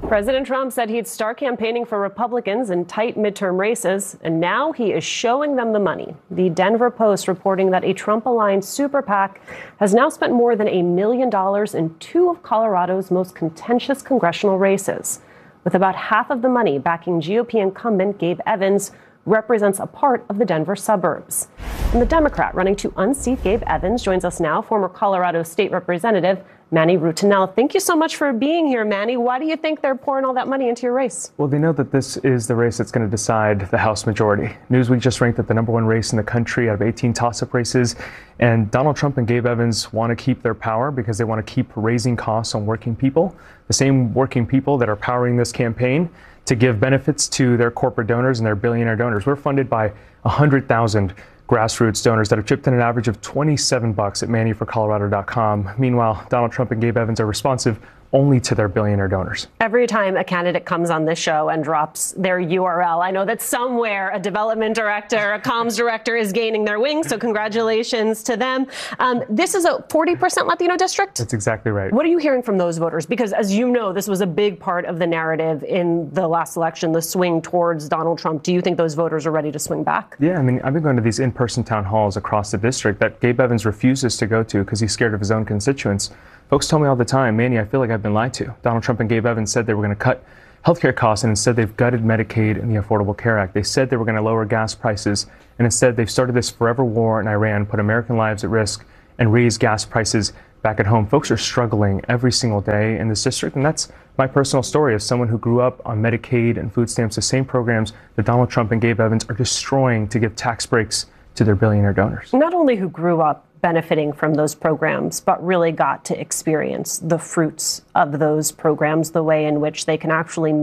President Trump said he'd start campaigning for Republicans in tight midterm races, and now he is showing them the money. The Denver Post reporting that a Trump-aligned super PAC has now spent more than $1 million in two of Colorado's most contentious congressional races. With about half of the money backing GOP incumbent Gabe Evans, who represents a part of the Denver suburbs. And the Democrat running to unseat Gabe Evans joins us now, former Colorado State Representative Manny Rutinel. Thank you so much for being here, Manny. Why do you think they're pouring all that money into your race? Well, they know that this is the race that's going to decide the House majority. Newsweek just ranked it the #1 race in the country out of 18 toss-up races. And Donald Trump and Gabe Evans want to keep their power because they want to keep raising costs on working people, the same working people that are powering this campaign to give benefits to their corporate donors and their billionaire donors. We're funded by 100,000 grassroots donors that have chipped in an average of $27 at mannyforcolorado.com. Meanwhile, Donald Trump and Gabe Evans are responsive only to their billionaire donors. Every time a candidate comes on this show and drops their URL, I know that somewhere a development director, a comms director is gaining their wings, so congratulations to them. This is a 40% Latino district? That's exactly right. What are you hearing from those voters? Because as you know, this was a big part of the narrative in the last election, the swing towards Donald Trump. Do you think those voters are ready to swing back? Yeah, I mean, I've been going to these in-person town halls across the district that Gabe Evans refuses to go to because he's scared of his own constituents. Folks tell me all the time, Manny, I feel like I've been lied to. Donald Trump and Gabe Evans said they were going to cut healthcare costs, and instead they've gutted Medicaid and the Affordable Care Act. They said they were going to lower gas prices, and instead they've started this forever war in Iran, put American lives at risk, and raised gas prices back at home. Folks are struggling every single day in this district, and that's my personal story as someone who grew up on Medicaid and food stamps, the same programs that Donald Trump and Gabe Evans are destroying to give tax breaks to their billionaire donors. Not only who grew up benefiting from those programs, but really got to experience the fruits of those programs, the way in which they can actually